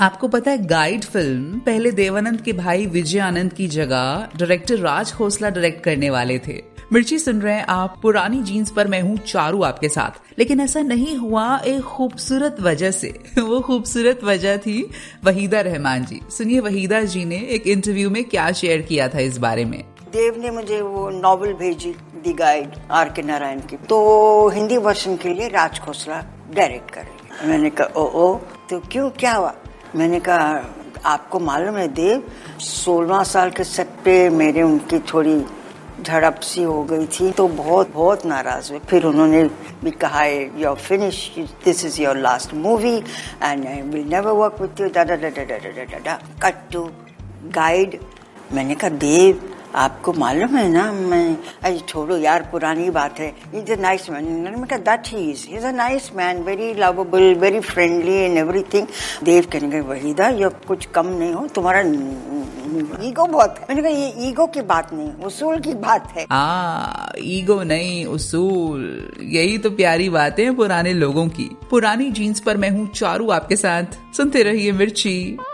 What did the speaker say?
आपको पता है गाइड फिल्म पहले देवानंद के भाई विजय आनंद की जगह डायरेक्टर राज खोसला डायरेक्ट करने वाले थे। मिर्ची सुन रहे हैं आप पुरानी जीन्स पर, मैं हूँ चारू आपके साथ। लेकिन ऐसा नहीं हुआ एक खूबसूरत वजह से। वो खूबसूरत वजह थी वहीदा रहमान जी। सुनिए वहीदा जी ने एक इंटरव्यू में क्या शेयर किया था इस बारे में। देव ने मुझे वो नॉवेल भेजी दी गाइड R.K. नारायण की, तो हिंदी वर्जन के लिए राज खोसला डायरेक्ट करेंगे। मैंने कहा ओ तो क्यों, क्या हुआ? मैंने कहा आपको मालूम है देव, 16 साल के सेट पे मेरे उनकी थोड़ी झड़प सी हो गई थी, तो बहुत बहुत नाराज हुए। फिर उन्होंने भी कहा you are finish, this is your last movie and I will never work with you, cut to guide. मैंने कहा देव आपको मालूम है ना, मैं अरे छोड़ो यार पुरानी बात है, इज अ नाइस मैन। मैंने कहा that he is a nice man, very lovable, very friendly and everything. देव कहने लगे वहीदा ये कुछ कम नहीं हो, तुम्हारा ईगो बहुत है। मैंने कहा ये ईगो की बात नहीं, उसूल की बात है। ईगो नहीं उसूल, यही तो प्यारी बातें हैं पुराने लोगों की। पुरानी जीन्स पर मैं हूँ चारू आपके साथ, सुनते रहिए मिर्ची।